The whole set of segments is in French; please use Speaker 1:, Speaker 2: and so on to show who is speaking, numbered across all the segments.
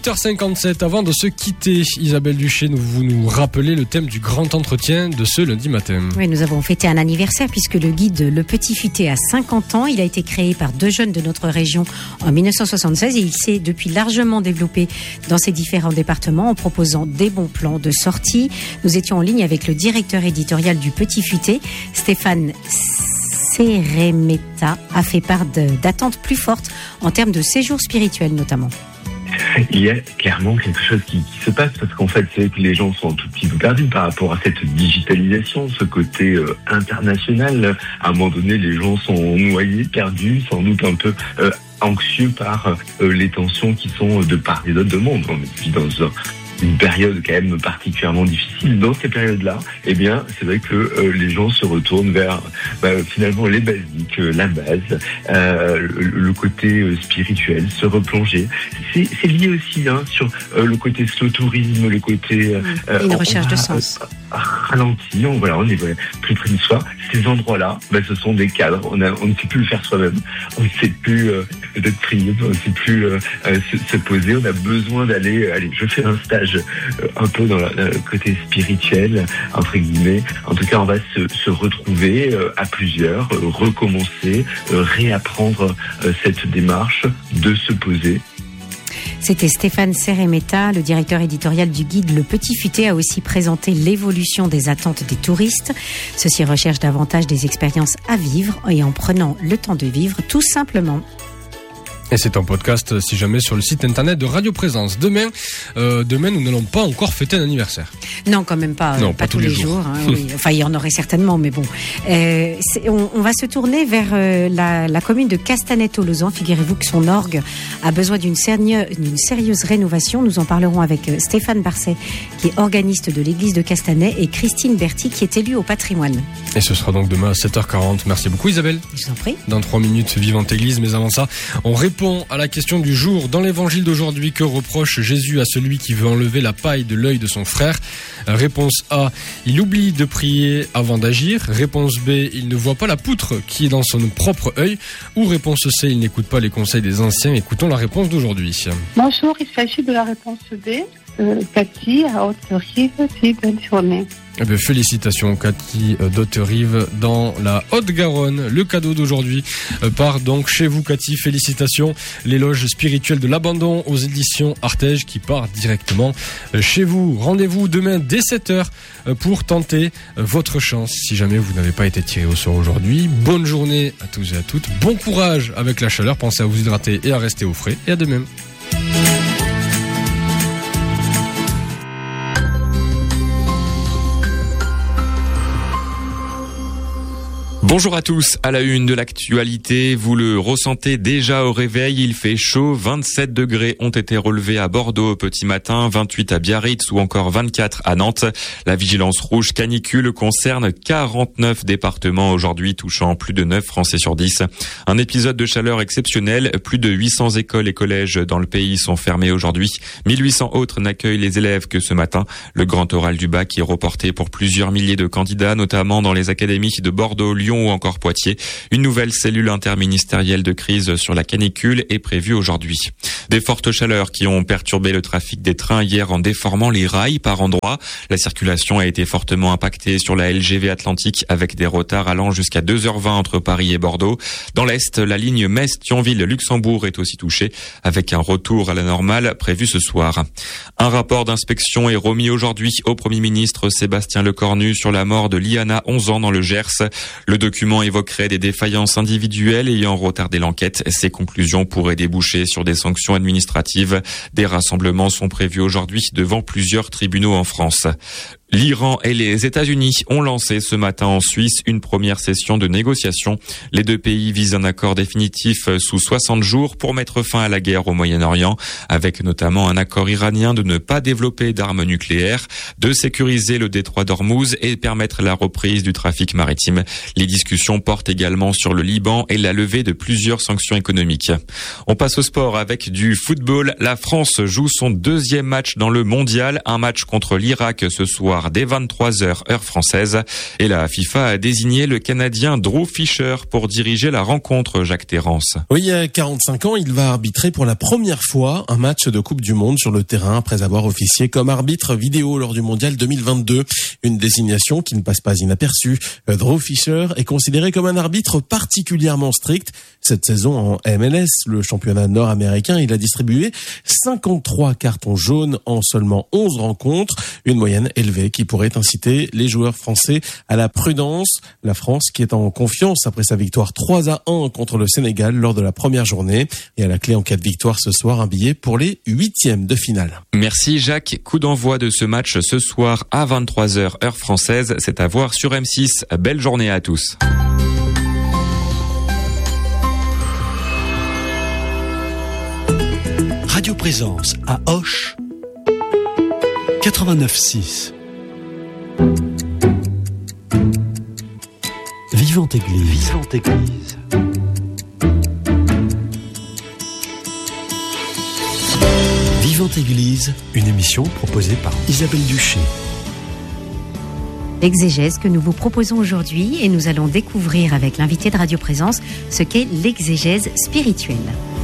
Speaker 1: 8h57, avant de se quitter, Isabelle Duché, vous nous rappelez le thème du grand entretien de ce lundi matin.
Speaker 2: Oui, nous avons fêté un anniversaire puisque le guide Le Petit Futé a 50 ans. Il a été créé par 2 jeunes de notre région en 1976 et il s'est depuis largement développé dans ses différents départements en proposant des bons plans de sortie. Nous étions en ligne avec le directeur éditorial du Petit Futé, Stéphane Seremeta, a fait part d'attentes plus fortes en termes de séjour spirituel notamment.
Speaker 3: Il y a clairement quelque chose qui se passe parce qu'en fait, c'est que les gens sont un tout petit peu perdus par rapport à cette digitalisation, ce côté international. À un moment donné, les gens sont noyés, perdus, sans doute un peu anxieux par les tensions qui sont de part et d'autre du monde. On est dans une période quand même particulièrement difficile. Dans ces périodes-là, eh bien, c'est vrai que les gens se retournent vers finalement les basiques, la base, le côté spirituel, se replonger. C'est lié aussi sur le côté slow tourisme, le côté
Speaker 2: une recherche de sens.
Speaker 3: Ralenti, on est plus près de soi. Ces endroits-là, ce sont des cadres. On ne sait plus le faire soi-même. On ne sait plus peut-être prier, on ne sait plus se poser. On a besoin d'aller. Allez, je fais un stage un peu dans le côté spirituel, entre guillemets. En tout cas, on va se retrouver à plusieurs, recommencer, réapprendre cette démarche de se poser.
Speaker 2: C'était Stéphane Seremeta, le directeur éditorial du guide Le Petit Futé, a aussi présenté l'évolution des attentes des touristes. Ceux-ci recherchent davantage des expériences à vivre et en prenant le temps de vivre tout simplement.
Speaker 1: Et c'est un podcast, si jamais, sur le site internet de Radio Présence. Demain, nous n'allons pas encore fêter un anniversaire.
Speaker 2: Non, quand même pas.
Speaker 1: Non,
Speaker 2: pas tous les jours. Oui. Enfin, il y en aurait certainement, mais bon. On va se tourner vers la commune de Castanet-Tolosan. Figurez-vous que son orgue a besoin d'une sérieuse rénovation. Nous en parlerons avec Stéphane Barcet, qui est organiste de l'église de Castanet, et Christine Berti, qui est élue au patrimoine.
Speaker 1: Et ce sera donc demain à 7h40. Merci beaucoup, Isabelle.
Speaker 2: Je vous en prie.
Speaker 1: Dans 3 minutes, Vivante Église. Mais avant ça, on répond à la question du jour. Dans l'évangile d'aujourd'hui, que reproche Jésus à celui qui veut enlever la paille de l'œil de son frère? Réponse A, il oublie de prier avant d'agir. Réponse B, il ne voit pas la poutre qui est dans son propre œil. Ou réponse C, il n'écoute pas les conseils des anciens. Écoutons la réponse d'aujourd'hui.
Speaker 4: Bonjour, il s'agit de la réponse B. Cathy, à Haute-Rive, belle journée.
Speaker 1: Félicitations Cathy d'Haute-Rive dans la Haute-Garonne. Le cadeau d'aujourd'hui part donc chez vous Cathy, félicitations. L'éloge spirituel de l'abandon aux éditions Artege qui part directement chez vous. Rendez-vous demain dès 7h pour tenter votre chance si jamais vous n'avez pas été tiré au sort aujourd'hui. Bonne journée à tous et à toutes. Bon courage avec la chaleur, pensez à vous hydrater et à rester au frais et à demain.
Speaker 5: Bonjour à tous, à la une de l'actualité, vous le ressentez déjà au réveil, il fait chaud, 27 degrés ont été relevés à Bordeaux au petit matin, 28 à Biarritz ou encore 24 à Nantes. La vigilance rouge canicule concerne 49 départements aujourd'hui, touchant plus de 9 Français sur 10. Un épisode de chaleur exceptionnel, plus de 800 écoles et collèges dans le pays sont fermés aujourd'hui. 1800 autres n'accueillent les élèves que ce matin. Le grand oral du bac est reporté pour plusieurs milliers de candidats, notamment dans les académies de Bordeaux, Lyon ou encore Poitiers. Une nouvelle cellule interministérielle de crise sur la canicule est prévue aujourd'hui. Des fortes chaleurs qui ont perturbé le trafic des trains hier en déformant les rails par endroits. La circulation a été fortement impactée sur la LGV Atlantique avec des retards allant jusqu'à 2h20 entre Paris et Bordeaux. Dans l'Est, la ligne Metz-Thionville-Luxembourg est aussi touchée avec un retour à la normale prévu ce soir. Un rapport d'inspection est remis aujourd'hui au Premier ministre Sébastien Lecornu sur la mort de Liana, 11 ans, dans le Gers. Le document évoquerait des défaillances individuelles ayant retardé l'enquête. Ces conclusions pourraient déboucher sur des sanctions administratives. Des rassemblements sont prévus aujourd'hui devant plusieurs tribunaux en France. L'Iran et les États-Unis ont lancé ce matin en Suisse une première session de négociation. Les deux pays visent un accord définitif sous 60 jours pour mettre fin à la guerre au Moyen-Orient, avec notamment un accord iranien de ne pas développer d'armes nucléaires, de sécuriser le détroit d'Ormuz et permettre la reprise du trafic maritime. Les discussions portent également sur le Liban et la levée de plusieurs sanctions économiques. On passe au sport avec du football. La France joue son deuxième match dans le mondial, un match contre l'Irak ce soir soir dès 23h heure française. Et la FIFA a désigné le Canadien Drew Fisher pour diriger la rencontre, Jacques Terrance.
Speaker 6: Oui, il y a 45 ans, il va arbitrer pour la première fois un match de Coupe du Monde sur le terrain après avoir officié comme arbitre vidéo lors du Mondial 2022. Une désignation qui ne passe pas inaperçue. Drew Fisher est considéré comme un arbitre particulièrement strict. Cette saison en MLS, le championnat nord-américain, il a distribué 53 cartons jaunes en seulement 11 rencontres. Une moyenne élevée qui pourrait inciter les joueurs français à la prudence. La France qui est en confiance après sa victoire 3-1 contre le Sénégal lors de la première journée. Et à la clé en cas de victoire ce soir, un billet pour les 8e de finale.
Speaker 5: Merci Jacques. Coup d'envoi de ce match ce soir à 23h heure française. C'est à voir sur M6. Belle journée à tous.
Speaker 7: Radio Présence à Auch 89.6. Vivante Église. Vivante Église. Vivante Église, une émission proposée par Isabelle Duché.
Speaker 2: L'exégèse que nous vous proposons aujourd'hui, et nous allons découvrir avec l'invité de Radio Présence ce qu'est l'exégèse spirituelle.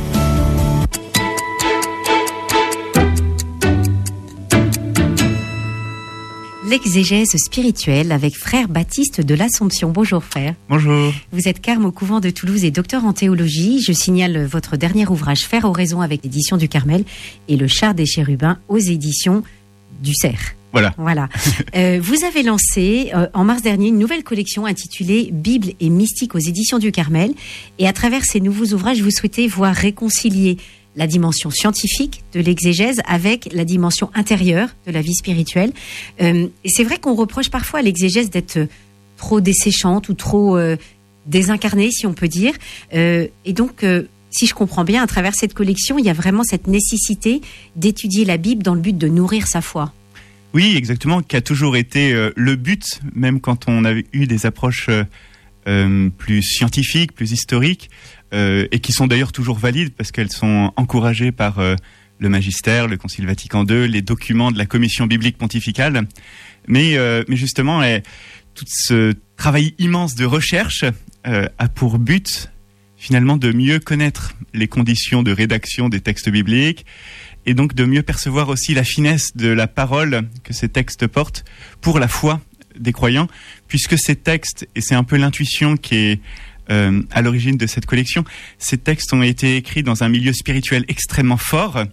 Speaker 2: L'exégèse spirituelle avec frère Baptiste de l'Assomption. Bonjour frère.
Speaker 8: Bonjour.
Speaker 2: Vous êtes carme au couvent de Toulouse et docteur en théologie. Je signale votre dernier ouvrage Faire oraison avec l'édition du Carmel et Le Char des Chérubins aux éditions du Cerf.
Speaker 8: Voilà.
Speaker 2: Vous avez lancé en mars dernier une nouvelle collection intitulée Bible et mystique aux éditions du Carmel. Et à travers ces nouveaux ouvrages, vous souhaitez voir réconcilier la dimension scientifique de l'exégèse avec la dimension intérieure de la vie spirituelle. Et c'est vrai qu'on reproche parfois à l'exégèse d'être trop desséchante ou trop désincarnée, si on peut dire. Et donc, si je comprends bien, à travers cette collection, il y a vraiment cette nécessité d'étudier la Bible dans le but de nourrir sa foi.
Speaker 8: Oui, exactement, qui a toujours été le but, même quand on a eu des approches plus scientifiques, plus historiques, et qui sont d'ailleurs toujours valides parce qu'elles sont encouragées par le magistère, le Concile Vatican II, les documents de la Commission biblique pontificale. Mais justement, tout ce travail immense de recherche a pour but finalement de mieux connaître les conditions de rédaction des textes bibliques et donc de mieux percevoir aussi la finesse de la parole que ces textes portent pour la foi des croyants, puisque ces textes, et c'est un peu l'intuition qui est à l'origine de cette collection, ces textes ont été écrits dans un milieu spirituel extrêmement fort.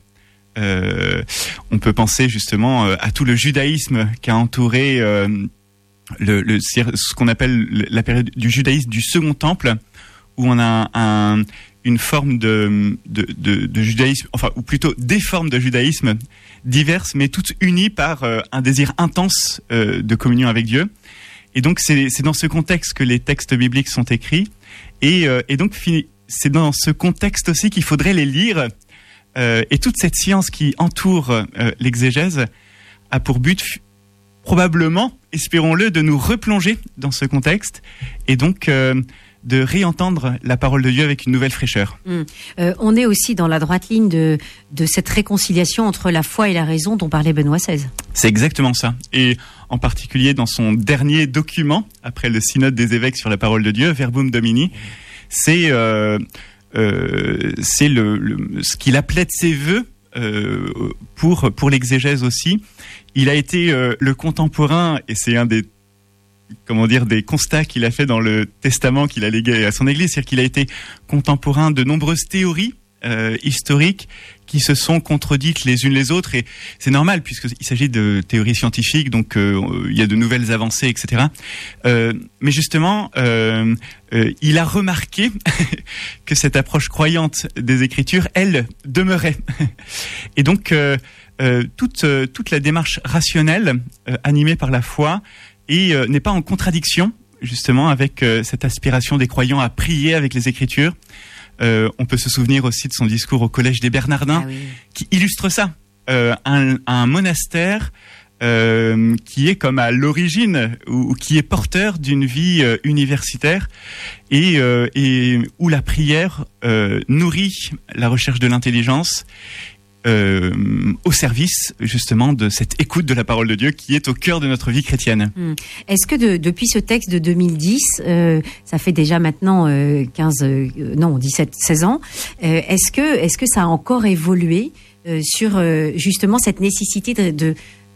Speaker 8: On peut penser justement à tout le judaïsme qui a entouré ce qu'on appelle la période du judaïsme du Second Temple, où on a une forme de judaïsme, enfin, ou plutôt des formes de judaïsme diverses, mais toutes unies par un désir intense de communion avec Dieu. Et donc, c'est dans ce contexte que les textes bibliques sont écrits. Et donc, c'est dans ce contexte aussi qu'il faudrait les lire. Et toute cette science qui entoure l'exégèse a pour but, probablement, espérons-le, de nous replonger dans ce contexte. Et donc, de réentendre la parole de Dieu avec une nouvelle fraîcheur.
Speaker 2: On est aussi dans la droite ligne de cette réconciliation entre la foi et la raison dont parlait Benoît XVI.
Speaker 8: C'est exactement ça. Et en particulier dans son dernier document, après le synode des évêques sur la parole de Dieu, Verbum Domini, c'est ce qu'il appelait de ses vœux pour l'exégèse aussi. Il a été le contemporain, et c'est un des constats qu'il a fait dans le testament qu'il a légué à son église, c'est-à-dire qu'il a été contemporain de nombreuses théories historiques qui se sont contredites les unes les autres, et c'est normal puisqu'il s'agit de théories scientifiques, donc il y a de nouvelles avancées, etc. Mais justement, il a remarqué que cette approche croyante des Écritures, elle, demeurait. Et donc, toute la démarche rationnelle animée par la foi n'est pas en contradiction justement avec cette aspiration des croyants à prier avec les Écritures. On peut se souvenir aussi de son discours au Collège des Bernardins, qui illustre ça. Un monastère qui est comme à l'origine, ou qui est porteur d'une vie universitaire, et où la prière nourrit la recherche de l'intelligence, au service justement de cette écoute de la parole de Dieu qui est au cœur de notre vie chrétienne.
Speaker 2: Est-ce que depuis ce texte de 2010, ça fait déjà maintenant 16 ans, est-ce que ça a encore évolué sur justement cette nécessité de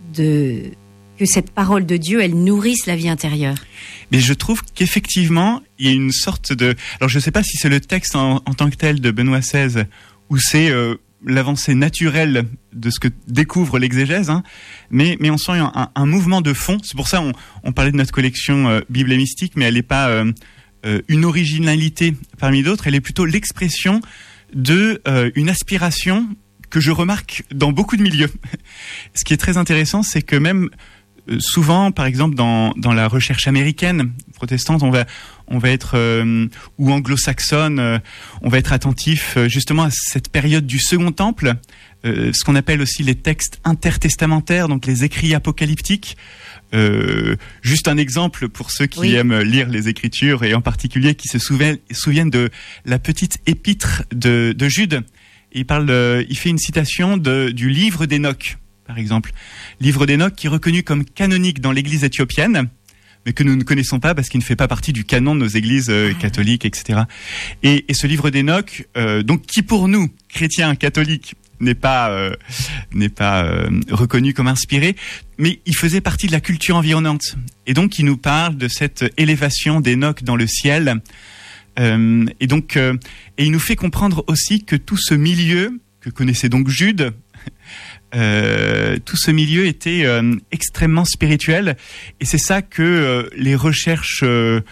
Speaker 2: que cette parole de Dieu, elle nourrisse la vie intérieure?
Speaker 8: Mais je trouve qu'effectivement, il y a une sorte de... Alors je ne sais pas si c'est le texte en tant que tel de Benoît XVI ou c'est l'avancée naturelle de ce que découvre l'exégèse, hein, mais on sent un mouvement de fond. C'est pour ça on parlait de notre collection Bible et Mystique, mais elle n'est pas une originalité parmi d'autres, elle est plutôt l'expression de une aspiration que je remarque dans beaucoup de milieux. Ce qui est très intéressant, c'est que même souvent, par exemple, dans la recherche américaine, protestante, on va être, ou anglo-saxonne, on va être attentif justement à cette période du Second Temple, ce qu'on appelle aussi les textes intertestamentaires, donc les écrits apocalyptiques. Juste un exemple pour ceux qui aiment lire les Écritures et en particulier qui se souviennent de la petite épître de Jude. Il fait une citation du livre d'Enoch, par exemple. Livre d'Enoch qui est reconnu comme canonique dans l'église éthiopienne, mais que nous ne connaissons pas parce qu'il ne fait pas partie du canon de nos églises catholiques, etc. Et ce livre d'Enoch, donc qui pour nous, chrétiens catholiques, n'est pas reconnu comme inspiré, mais il faisait partie de la culture environnante. Et donc il nous parle de cette élévation d'Enoch dans le ciel. Et il nous fait comprendre aussi que tout ce milieu que connaissait donc Jude, tout ce milieu était extrêmement spirituel, et c'est ça que les recherches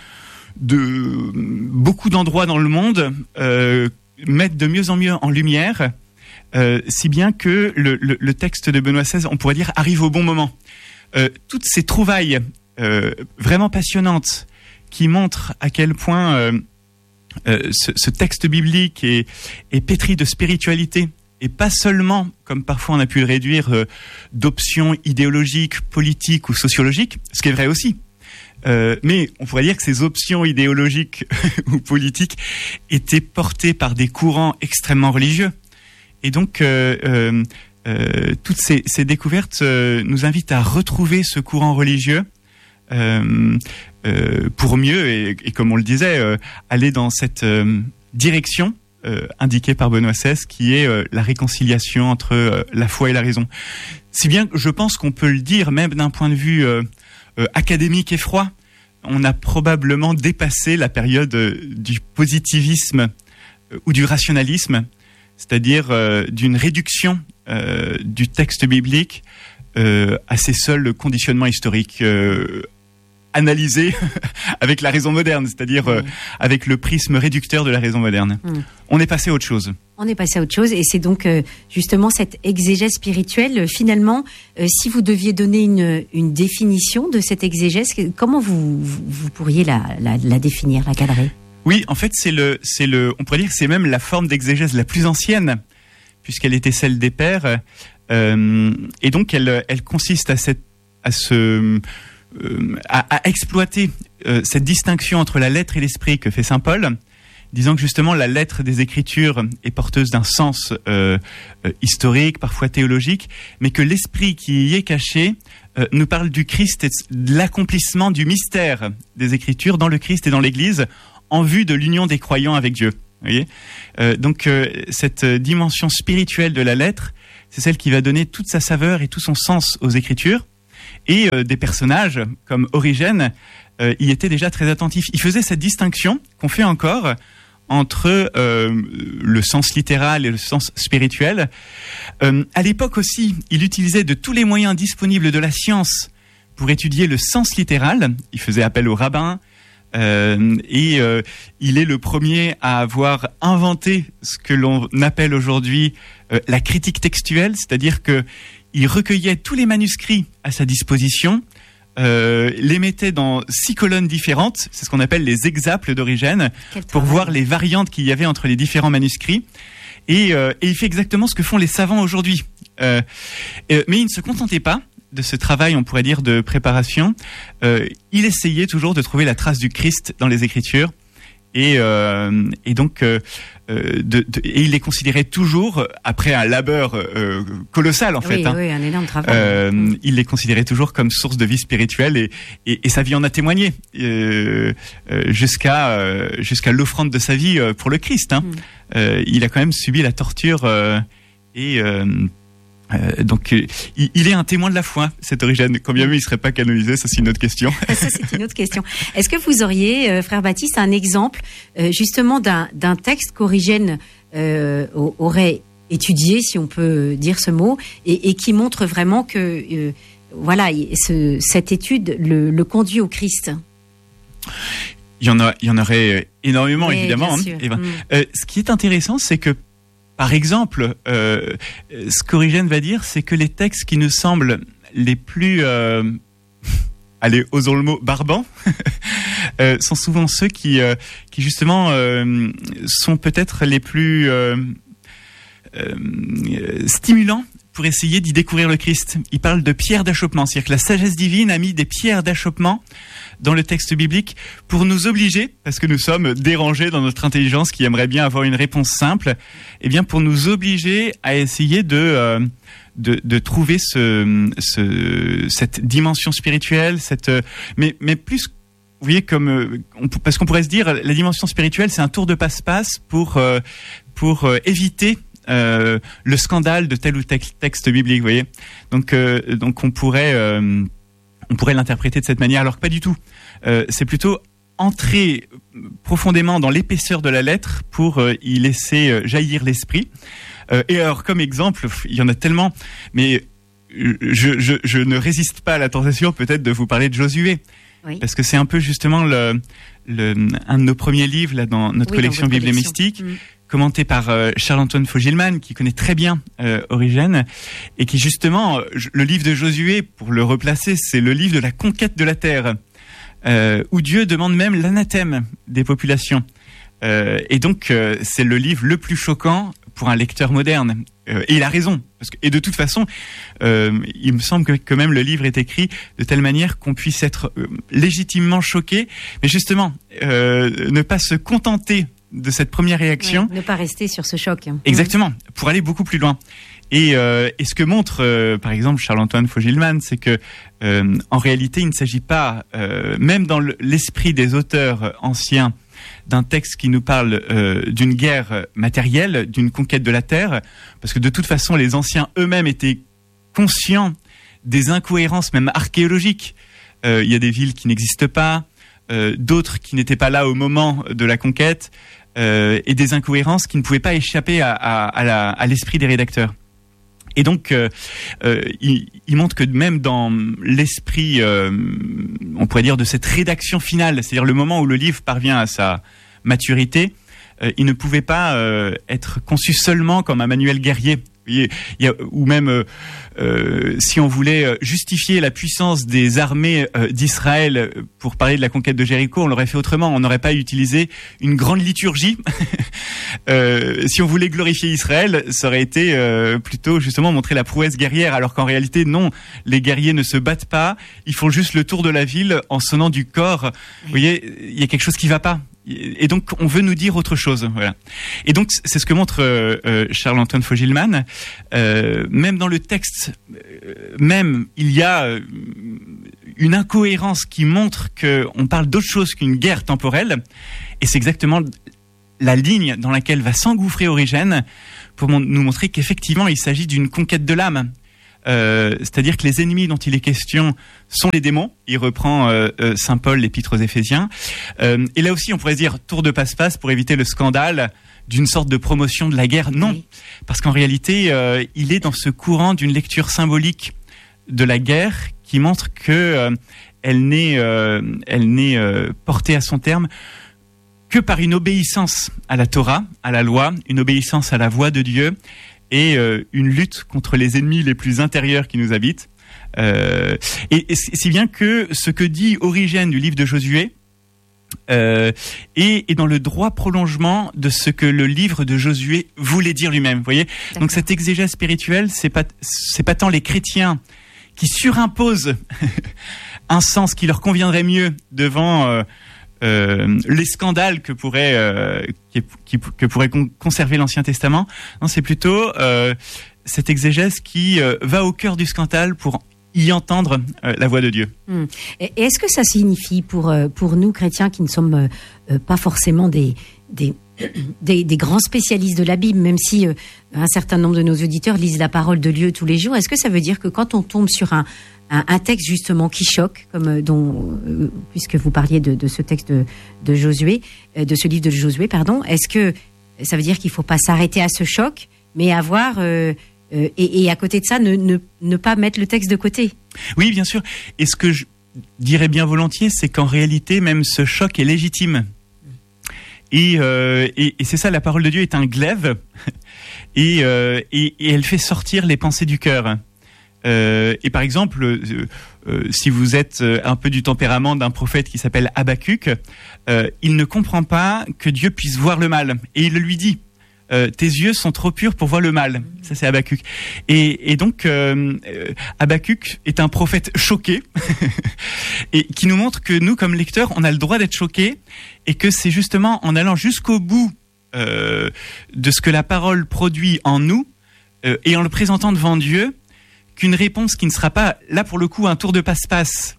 Speaker 8: de beaucoup d'endroits dans le monde mettent de mieux en mieux en lumière, si bien que le texte de Benoît XVI, on pourrait dire, arrive au bon moment. Toutes ces trouvailles vraiment passionnantes qui montrent à quel point ce texte biblique est pétri de spiritualité, et pas seulement, comme parfois on a pu le réduire, d'options idéologiques, politiques ou sociologiques, ce qui est vrai aussi. Mais on pourrait dire que ces options idéologiques ou politiques étaient portées par des courants extrêmement religieux. Et donc, toutes ces découvertes nous invitent à retrouver ce courant religieux pour mieux, et comme on le disait, aller dans cette direction indiquée par Benoît XVI, qui est la réconciliation entre la foi et la raison. Si bien que je pense qu'on peut le dire, même d'un point de vue académique et froid, on a probablement dépassé la période du positivisme ou du rationalisme, c'est-à-dire d'une réduction du texte biblique à ses seuls conditionnements historiques analysés avec la raison moderne, c'est-à-dire avec le prisme réducteur de la raison moderne. On est passé à autre chose.
Speaker 2: On est passé à autre chose, et c'est donc justement cette exégèse spirituelle. Finalement, si vous deviez donner une définition de cette exégèse, comment vous pourriez la définir, la cadrer?
Speaker 8: Oui, en fait, on pourrait dire que c'est même la forme d'exégèse la plus ancienne, puisqu'elle était celle des pères, et donc elle consiste à exploiter cette distinction entre la lettre et l'esprit que fait saint Paul, disant que justement la lettre des Écritures est porteuse d'un sens historique, parfois théologique, mais que l'esprit qui y est caché nous parle du Christ et de l'accomplissement du mystère des Écritures dans le Christ et dans l'Église, en vue de l'union des croyants avec Dieu. Vous voyez, donc cette dimension spirituelle de la lettre, c'est celle qui va donner toute sa saveur et tout son sens aux Écritures. Et des personnages comme Origène y étaient déjà très attentifs. Il faisait cette distinction qu'on fait encore entre le sens littéral et le sens spirituel. À l'époque aussi, il utilisait de tous les moyens disponibles de la science pour étudier le sens littéral. Il faisait appel aux rabbins. Et il est le premier à avoir inventé ce que l'on appelle aujourd'hui la critique textuelle, c'est-à-dire que il recueillait tous les manuscrits à sa disposition, les mettait dans 6 colonnes différentes, c'est ce qu'on appelle les exaples d'Origène, pour voir les variantes qu'il y avait entre les différents manuscrits. Et il fait exactement ce que font les savants aujourd'hui. Mais il ne se contentait pas de ce travail, on pourrait dire, de préparation. Il essayait toujours de trouver la trace du Christ dans les Écritures. et donc et il les considérait toujours, après un labeur colossal en fait,
Speaker 2: oui, un énorme travail.
Speaker 8: Il les considérait toujours comme source de vie spirituelle, et sa vie en a témoigné jusqu'à l'offrande de sa vie pour le Christ. Il a quand même subi la torture donc il est un témoin de la foi, cet Origène. Quand bien même il serait pas canonisé, ça c'est une autre question.
Speaker 2: Ça c'est une autre question. Est-ce que vous auriez, frère Baptiste, un exemple justement d'un texte qu'Origène aurait étudié, si on peut dire ce mot, et qui montre vraiment que cette étude le conduit au Christ?
Speaker 8: Il y en aurait énormément, oui, évidemment. Ce qui est intéressant, c'est que par exemple, ce qu'Origène va dire, c'est que les textes qui nous semblent les plus, allez, osons le mot, barbants, sont souvent ceux qui justement sont peut-être les plus stimulants pour essayer d'y découvrir le Christ. Il parle de pierres d'achoppement, c'est-à-dire que la sagesse divine a mis des pierres d'achoppement dans le texte biblique pour nous obliger, parce que nous sommes dérangés dans notre intelligence qui aimerait bien avoir une réponse simple, et bien pour nous obliger à essayer de trouver cette dimension spirituelle, mais plus, vous voyez, parce qu'on pourrait se dire, la dimension spirituelle, c'est un tour de passe-passe pour éviter le scandale de tel ou tel texte biblique, vous voyez. Donc on pourrait l'interpréter de cette manière, alors que pas du tout. C'est plutôt entrer profondément dans l'épaisseur de la lettre pour y laisser jaillir l'esprit. Et alors, comme exemple, il y en a tellement, mais je ne résiste pas à la tentation peut-être de vous parler de Josué. Oui. Parce que c'est un peu justement un de nos premiers livres là, dans notre collection Bible et Mystique, commenté par Charles-Antoine Faux-Gilman, qui connaît très bien Origène, et qui justement, le livre de Josué, pour le replacer, c'est le livre de la conquête de la terre, où Dieu demande même l'anathème des populations. Et donc, c'est le livre le plus choquant pour un lecteur moderne. Et il a raison. Et de toute façon, il me semble que même le livre est écrit de telle manière qu'on puisse être légitimement choqué, mais justement, ne pas se contenter de cette première réaction.
Speaker 2: Oui, ne pas rester sur ce choc.
Speaker 8: Exactement, pour aller beaucoup plus loin. Et ce que montre, par exemple, Charles-Antoine Faux-Gilman, c'est que en réalité, il ne s'agit pas, même dans l'esprit des auteurs anciens, d'un texte qui nous parle d'une guerre matérielle, d'une conquête de la terre, parce que de toute façon, les anciens eux-mêmes étaient conscients des incohérences, même archéologiques. Il y a des villes qui n'existent pas, d'autres qui n'étaient pas là au moment de la conquête, et des incohérences qui ne pouvaient pas échapper à l'esprit des rédacteurs. Et donc, il montre que même dans l'esprit, on pourrait dire, de cette rédaction finale, c'est-à-dire le moment où le livre parvient à sa maturité, il ne pouvait pas être conçu seulement comme un manuel guerrier. Ou même si on voulait justifier la puissance des armées d'Israël pour parler de la conquête de Jéricho, on l'aurait fait autrement. On n'aurait pas utilisé une grande liturgie. Si on voulait glorifier Israël, ça aurait été plutôt justement montrer la prouesse guerrière, alors qu'en réalité non, les guerriers ne se battent pas, ils font juste le tour de la ville en sonnant du corps. Vous voyez, il y a quelque chose qui va pas. Et donc, on veut nous dire autre chose. Voilà. Et donc, c'est ce que montre Charles-Antoine Faux-Gilman. Même dans le texte, même, il y a une incohérence qui montre qu'on parle d'autre chose qu'une guerre temporelle. Et c'est exactement la ligne dans laquelle va s'engouffrer Origène pour nous montrer qu'effectivement, il s'agit d'une conquête de l'âme. C'est-à-dire que les ennemis dont il est question sont les démons. Il reprend Saint Paul, l'épître aux Éphésiens. Et là aussi, on pourrait dire tour de passe-passe pour éviter le scandale d'une sorte de promotion de la guerre. Non, oui. Parce qu'en réalité, il est dans ce courant d'une lecture symbolique de la guerre qui montre que elle n'est portée à son terme que par une obéissance à la Torah, à la loi, une obéissance à la voix de Dieu, et une lutte contre les ennemis les plus intérieurs qui nous habitent. Et si bien que ce que dit Origène du livre de Josué est dans le droit prolongement de ce que le livre de Josué voulait dire lui-même. Vous voyez ? Donc cette exégèse spirituelle, c'est pas tant les chrétiens qui surimposent un sens qui leur conviendrait mieux devant les scandales que pourrait conserver l'Ancien Testament. Non, c'est plutôt cette exégèse qui va au cœur du scandale pour y entendre la voix de Dieu.
Speaker 2: Et est-ce que ça signifie pour nous chrétiens qui ne sommes pas forcément des grands spécialistes de la Bible, même si un certain nombre de nos auditeurs lisent la parole de Dieu tous les jours, est-ce que ça veut dire que quand on tombe sur un texte justement qui choque, comme puisque vous parliez de ce texte de Josué, de ce livre de Josué, pardon, est-ce que ça veut dire qu'il ne faut pas s'arrêter à ce choc, mais avoir et à côté de ça ne pas mettre le texte de côté?
Speaker 8: Oui, bien sûr. Et ce que je dirais bien volontiers, c'est qu'en réalité, même ce choc est légitime. Et c'est ça, la parole de Dieu est un glaive, et elle fait sortir les pensées du cœur. Et par exemple, si vous êtes un peu du tempérament d'un prophète qui s'appelle Habakkuk, il ne comprend pas que Dieu puisse voir le mal, et il le lui dit. Tes yeux sont trop purs pour voir le mal. Ça, c'est Habakkuk. Et donc, Habakkuk est un prophète choqué et qui nous montre que nous, comme lecteurs, on a le droit d'être choqués, et que c'est justement en allant jusqu'au bout de ce que la parole produit en nous et en le présentant devant Dieu, qu'une réponse qui ne sera pas, là pour le coup, un tour de passe-passe,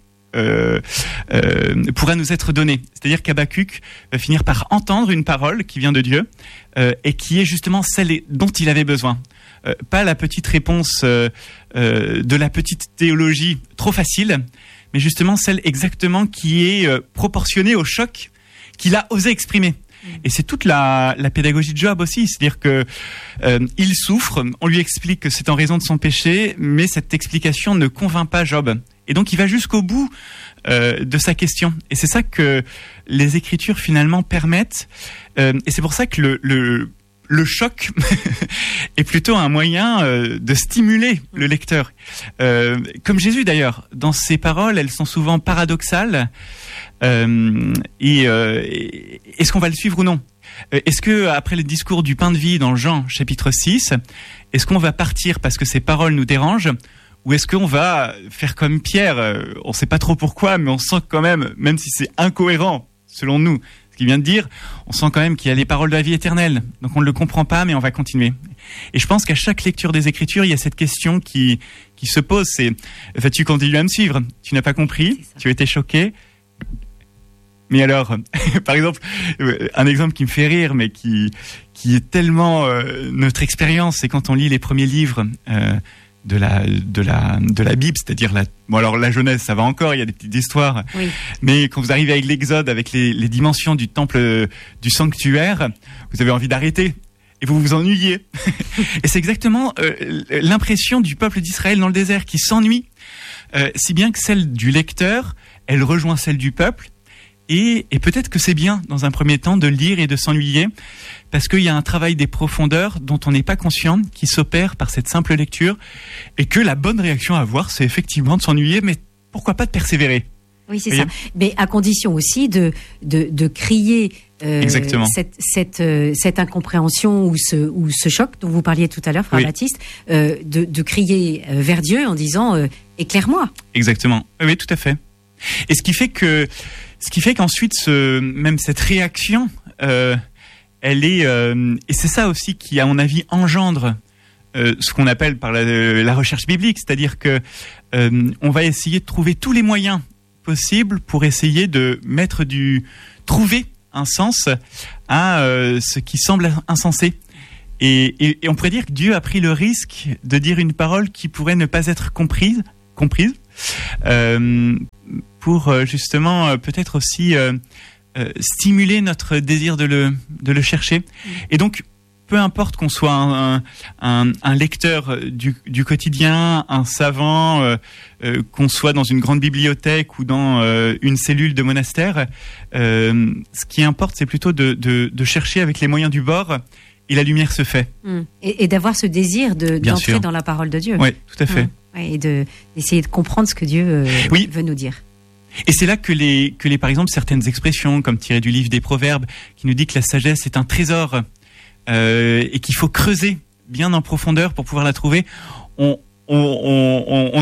Speaker 8: pourra nous être donnée. C'est-à-dire qu'Habakkuk va finir par entendre une parole qui vient de Dieu et qui est justement celle dont il avait besoin. Pas la petite réponse de la petite théologie trop facile, mais justement celle exactement qui est proportionnée au choc qu'il a osé exprimer. Et c'est toute la pédagogie de Job aussi, c'est-à-dire que il souffre, on lui explique que c'est en raison de son péché, mais cette explication ne convainc pas Job. Et donc il va jusqu'au bout de sa question. Et c'est ça que les Écritures finalement permettent. Et c'est pour ça que le choc est plutôt un moyen de stimuler le lecteur. Comme Jésus d'ailleurs, dans ses paroles, elles sont souvent paradoxales. Est-ce qu'on va le suivre ou non? Est-ce que après le discours du pain de vie dans Jean chapitre 6, est-ce qu'on va partir parce que ces paroles nous dérangent, ou est-ce qu'on va faire comme Pierre? On ne sait pas trop pourquoi, mais on sent quand même si c'est incohérent selon nous, ce qu'il vient de dire, on sent quand même qu'il y a les paroles de la vie éternelle. Donc on ne le comprend pas, mais on va continuer. Et je pense qu'à chaque lecture des Écritures, il y a cette question qui se pose, c'est vas-tu continuer à me suivre? Tu n'as pas compris, tu as été choqué. Mais alors, par exemple, un exemple qui me fait rire, mais qui est tellement notre expérience, c'est quand on lit les premiers livres de la Bible, c'est-à-dire la Genèse, ça va encore, il y a des petites histoires. Oui. Mais quand vous arrivez avec l'Exode, avec les dimensions du temple, du sanctuaire, vous avez envie d'arrêter. Et vous vous ennuyez. Et c'est exactement l'impression du peuple d'Israël dans le désert qui s'ennuie, si bien que celle du lecteur, elle rejoint celle du peuple. Et peut-être que c'est bien, dans un premier temps, de lire et de s'ennuyer, parce qu'il y a un travail des profondeurs dont on n'est pas conscient, qui s'opère par cette simple lecture, et que la bonne réaction à avoir, c'est effectivement de s'ennuyer, mais pourquoi pas de persévérer?
Speaker 2: Oui, c'est ça. Mais à condition aussi de crier cette incompréhension ou ce choc dont vous parliez tout à l'heure, frère Baptiste, de crier vers Dieu en disant éclaire-moi.
Speaker 8: Exactement. Oui, tout à fait. Et ce qui fait qu'ensuite, même cette réaction, elle est, et c'est ça aussi qui, à mon avis, engendre ce qu'on appelle par la recherche biblique, c'est-à-dire que on va essayer de trouver tous les moyens possibles pour essayer de trouver un sens à ce qui semble insensé. Et on pourrait dire que Dieu a pris le risque de dire une parole qui pourrait ne pas être comprise. Pour justement peut-être aussi stimuler notre désir de le chercher. Et donc, peu importe qu'on soit un lecteur du quotidien, un savant, qu'on soit dans une grande bibliothèque ou dans une cellule de monastère, ce qui importe, c'est plutôt de chercher avec les moyens du bord, et la lumière se fait.
Speaker 2: Et d'avoir ce désir d'entrer dans la parole de Dieu.
Speaker 8: Oui, tout à fait.
Speaker 2: Et d'essayer de comprendre ce que Dieu veut nous dire.
Speaker 8: Et c'est là que par exemple, certaines expressions, comme tirées du livre des Proverbes, qui nous dit que la sagesse est un trésor et qu'il faut creuser bien en profondeur pour pouvoir la trouver, en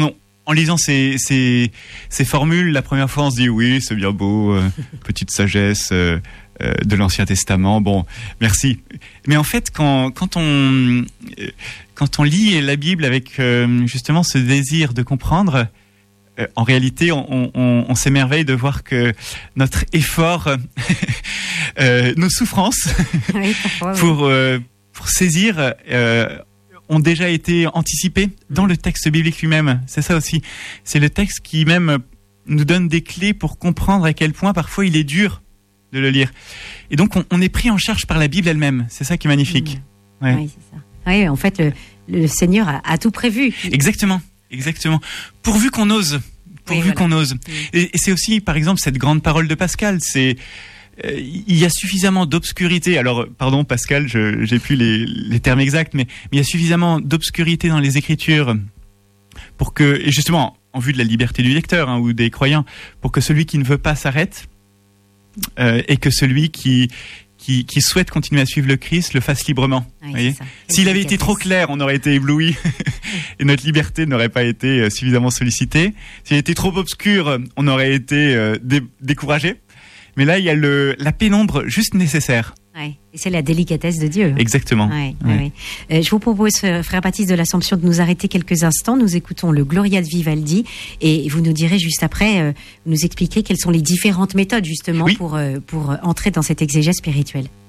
Speaker 8: en lisant ces formules, la première fois on se dit oui, c'est bien beau, petite sagesse de l'Ancien Testament. Bon, merci. Mais en fait, quand on lit la Bible avec justement ce désir de comprendre, en réalité, on s'émerveille de voir que notre effort, nos souffrances
Speaker 2: Oui, parfois, oui.
Speaker 8: pour saisir ont déjà été anticipées dans le texte biblique lui-même. C'est ça aussi. C'est le texte qui même nous donne des clés pour comprendre à quel point parfois il est dur de le lire. Et donc on est pris en charge par la Bible elle-même. C'est ça qui est magnifique. Ouais.
Speaker 2: Oui, c'est ça. Oui, en fait, le Seigneur a tout prévu.
Speaker 8: Exactement. Pourvu qu'on ose. Qu'on ose. Et c'est aussi, par exemple, cette grande parole de Pascal. C'est il y a suffisamment d'obscurité. Alors, pardon, Pascal, j'ai plus les termes exacts, mais il y a suffisamment d'obscurité dans les Écritures pour que, et justement, en vue de la liberté du lecteur ou des croyants, pour que celui qui ne veut pas s'arrête et que celui qui souhaite continuer à suivre le Christ le fasse librement. Oui, voyez, s'il avait été trop clair, on aurait été ébloui et notre liberté n'aurait pas été suffisamment sollicitée. S'il était trop obscur, on aurait été découragé. Mais là, il y a la pénombre juste nécessaire.
Speaker 2: Ouais. Et c'est la délicatesse de Dieu.
Speaker 8: Exactement.
Speaker 2: Ouais. Je vous propose, frère Baptiste de l'Assomption, de nous arrêter quelques instants. Nous écoutons le Gloria de Vivaldi et vous nous direz juste après, nous expliquer quelles sont les différentes méthodes justement pour entrer dans cette exégèse spirituelle.